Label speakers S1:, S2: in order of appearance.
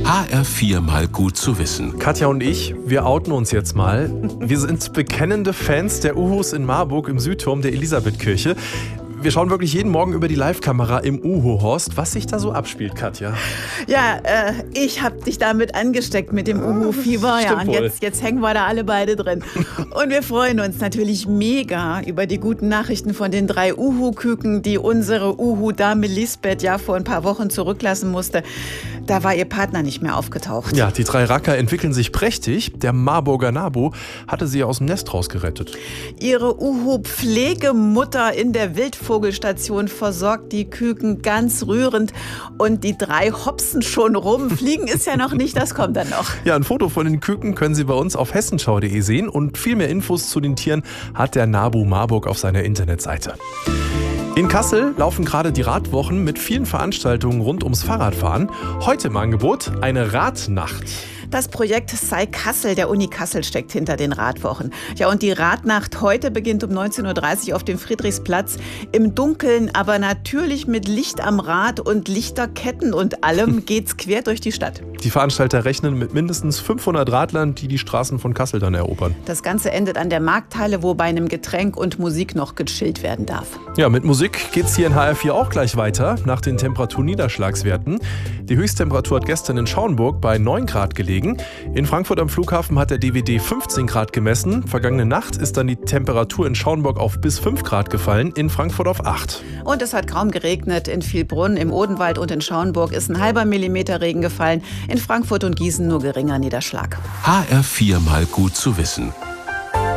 S1: HR4 mal gut zu wissen.
S2: Katja und ich, wir outen uns jetzt mal. Wir sind bekennende Fans der Uhus in Marburg im Südturm der Elisabethkirche. Wir schauen wirklich jeden Morgen über die Live-Kamera im Uhu-Horst, was sich da so abspielt, Katja.
S3: Ja, ich habe dich damit angesteckt mit dem Uhu-Fieber. Ja, und jetzt hängen wir da alle beide drin. Und wir freuen uns natürlich mega über die guten Nachrichten von den 3 Uhu-Küken, die unsere Uhu-Dame Lisbeth ja vor ein paar Wochen zurücklassen musste. Da war ihr Partner nicht mehr aufgetaucht.
S2: Ja, die 3 Racker entwickeln sich prächtig. Der Marburger Nabu hatte sie aus dem Nest rausgerettet.
S3: Ihre Uhu-Pflegemutter in der Wildvogelstation versorgt die Küken ganz rührend. Und die 3 hopsen schon rum. Fliegen ist ja noch nicht, das kommt dann noch.
S2: Ja, ein Foto von den Küken können Sie bei uns auf hessenschau.de sehen. Und viel mehr Infos zu den Tieren hat der Nabu Marburg auf seiner Internetseite. In Kassel laufen gerade die Radwochen mit vielen Veranstaltungen rund ums Fahrradfahren. Heute im Angebot eine Radnacht.
S3: Das Projekt Sei Kassel der Uni Kassel steckt hinter den Radwochen. Ja, und die Radnacht heute beginnt um 19.30 Uhr auf dem Friedrichsplatz. Im Dunkeln, aber natürlich mit Licht am Rad und Lichterketten und allem geht's quer durch die Stadt.
S2: Die Veranstalter rechnen mit mindestens 500 Radlern, die die Straßen von Kassel dann erobern.
S3: Das Ganze endet an der Markthalle, wo bei einem Getränk und Musik noch gechillt werden darf.
S2: Ja, mit Musik geht's hier in HR4 auch gleich weiter, nach den Temperaturniederschlagswerten. Die Höchsttemperatur hat gestern in Schauenburg bei 9 Grad gelegen. In Frankfurt am Flughafen hat der DWD 15 Grad gemessen. Vergangene Nacht ist dann die Temperatur in Schauenburg auf bis 5 Grad gefallen, in Frankfurt auf 8.
S3: Und es hat kaum geregnet. In Vielbrunn, im Odenwald und in Schauenburg ist ein halber Millimeter Regen gefallen. In Frankfurt und Gießen nur geringer Niederschlag.
S1: HR4 mal gut zu wissen.